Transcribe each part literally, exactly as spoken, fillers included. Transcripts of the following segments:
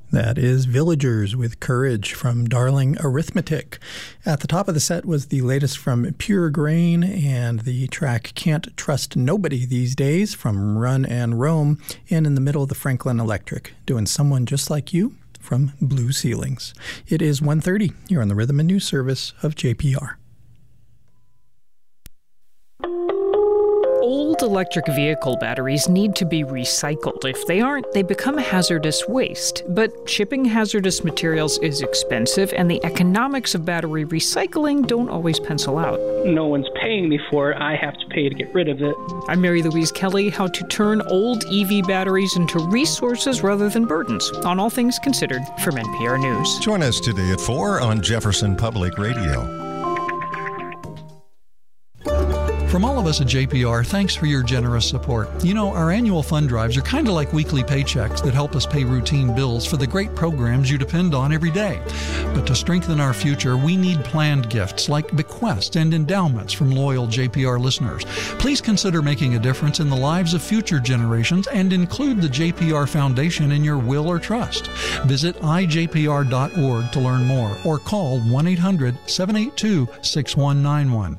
That is Villagers with Courage from Darling Arithmetic. At the top of the set was the latest from Pure Grain and the track Can't Trust Nobody These Days from Run and Roam, and in the middle of the Franklin Electric, doing Someone Just Like You from Blue Ceilings. It is one thirty here on the Rhythm and News Service of J P R. Old electric vehicle batteries need to be recycled. If they aren't, they become hazardous waste. But shipping hazardous materials is expensive, and the economics of battery recycling don't always pencil out. No one's paying me for it. I have to pay to get rid of it. I'm Mary Louise Kelly, how to turn old E V batteries into resources rather than burdens, on All Things Considered from N P R News. Join us today at four on Jefferson Public Radio. From all of us at J P R, thanks for your generous support. You know, our annual fund drives are kind of like weekly paychecks that help us pay routine bills for the great programs you depend on every day. But to strengthen our future, we need planned gifts like bequests and endowments from loyal J P R listeners. Please consider making a difference in the lives of future generations and include the J P R Foundation in your will or trust. Visit i j p r dot org to learn more or call one eight hundred seven eight two six one nine one.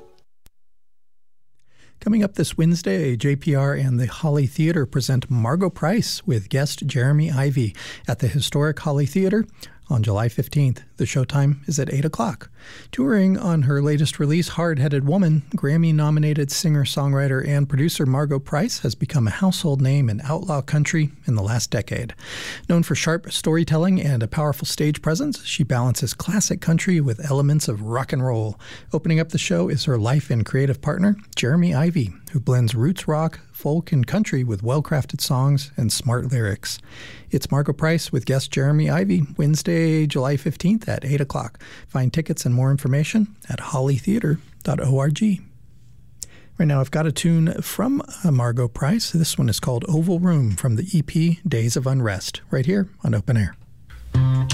Coming up this Wednesday, J P R and the Holly Theatre present Margo Price with guest Jeremy Ivey at the historic Holly Theatre on July fifteenth. The showtime is at eight o'clock. Touring on her latest release, Hard-Headed Woman, Grammy-nominated singer-songwriter and producer Margo Price has become a household name in outlaw country in the last decade. Known for sharp storytelling and a powerful stage presence, she balances classic country with elements of rock and roll. Opening up the show is her life and creative partner, Jeremy Ivey, who blends roots rock, folk, and country with well-crafted songs and smart lyrics. It's Margo Price with guest Jeremy Ivey, Wednesday, July fifteenth at eight o'clock. Find tickets and more information at holly theatre dot org. Right now, I've got a tune from uh, Margo Price. This one is called Oval Room from the E P Days of Unrest, right here on Open Air.